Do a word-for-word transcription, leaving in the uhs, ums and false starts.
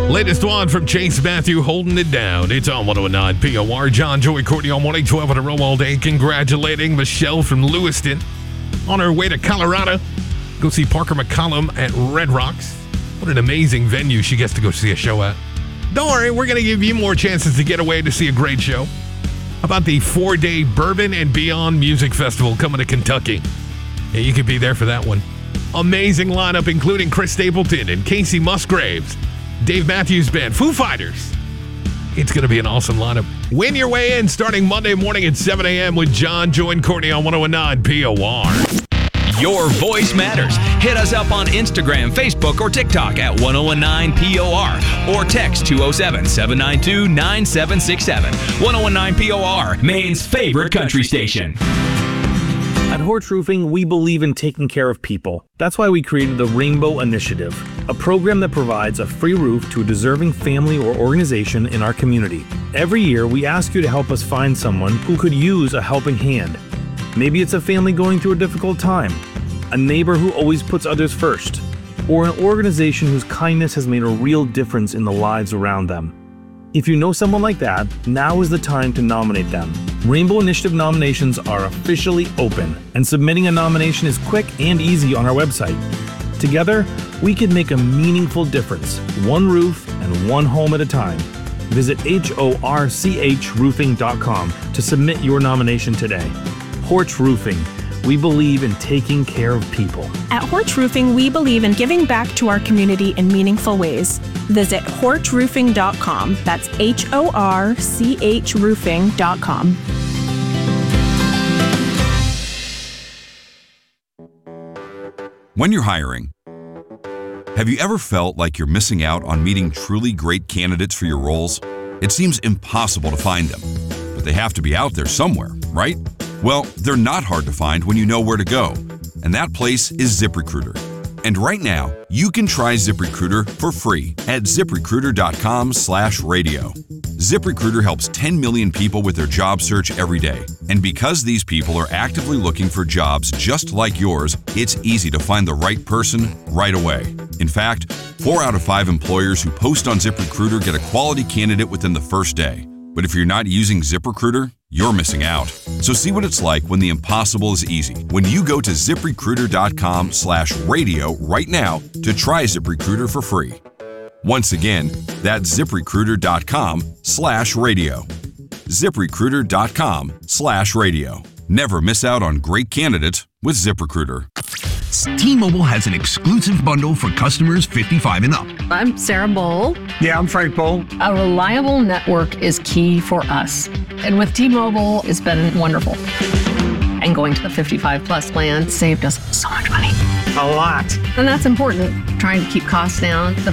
Latest one from Chase Matthew, holding it down. It's on one oh nine P O R. John, Joey, Courtney on morning, twelve in a row all day. Congratulating Michelle from Lewiston on her way to Colorado. Go see Parker McCollum at Red Rocks. What an amazing venue she gets to go see a show at. Don't worry, we're going to give you more chances to get away to see a great show. How about the four-day Bourbon and Beyond Music Festival coming to Kentucky? Yeah, you could be there for that one. Amazing lineup, including Chris Stapleton and Casey Musgraves, Dave Matthews Band, Foo Fighters. It's going to be an awesome lineup. Win your way in starting Monday morning at seven a.m. with John, Joe, and Courtney on one oh nine P O R. Your voice matters. Hit us up on Instagram, Facebook, or TikTok at one oh nine P O R or text two oh seven, seven nine two, nine seven six seven. one oh nine P O R, Maine's favorite country station. At Horch Roofing, we believe in taking care of people. That's why we created the Rainbow Initiative, a program that provides a free roof to a deserving family or organization in our community. Every year, we ask you to help us find someone who could use a helping hand. Maybe it's a family going through a difficult time, a neighbor who always puts others first, or an organization whose kindness has made a real difference in the lives around them. If you know someone like that, now is the time to nominate them. Rainbow Initiative nominations are officially open, and submitting a nomination is quick and easy on our website. Together, we can make a meaningful difference, one roof and one home at a time. Visit H O R C H roofing dot com to submit your nomination today. Horch Roofing. We believe in taking care of people. At Horch Roofing, we believe in giving back to our community in meaningful ways. Visit horch roofing dot com. That's H O R C H roofing dot com. When you're hiring, have you ever felt like you're missing out on meeting truly great candidates for your roles? It seems impossible to find them, but they have to be out there somewhere, right? Well, they're not hard to find when you know where to go, and that place is ZipRecruiter. And right now, you can try ZipRecruiter for free at ZipRecruiter.com slash radio. ZipRecruiter helps ten million people with their job search every day. And because these people are actively looking for jobs just like yours, it's easy to find the right person right away. In fact, four out of five employers who post on ZipRecruiter get a quality candidate within the first day. But if you're not using ZipRecruiter, you're missing out. So see what it's like when the impossible is easy. When you go to ZipRecruiter.com slash radio right now to try ZipRecruiter for free. Once again, that's ZipRecruiter.com slash radio. ZipRecruiter.com slash radio. Never miss out on great candidates with ZipRecruiter. T-Mobile has an exclusive bundle for customers fifty-five and up. I'm Sarah Bowl. Yeah, I'm Frank Bowl. A reliable network is key for us. And with T-Mobile, it's been wonderful. And going to the fifty-five plus plan saved us so much money. A lot. And that's important, trying to keep costs down. The